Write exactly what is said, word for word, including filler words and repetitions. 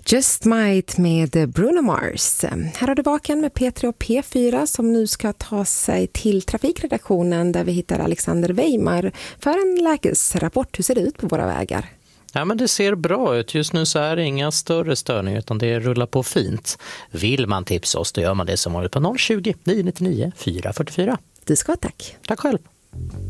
Just Might med Bruno Mars. Här har du Vaken med P tre och P fyra som nu ska ta sig till trafikredaktionen där vi hittar Alexander Weimar för en lägesrapport. Hur ser det ut på våra vägar? Ja, men det ser bra ut. Just nu så är det inga större störningar utan det rullar på fint. Vill man tipsa oss då gör man det som vanligt på noll tjugo, nio nio nio, fyra fyra fyra. Du ska tack. Tack själv.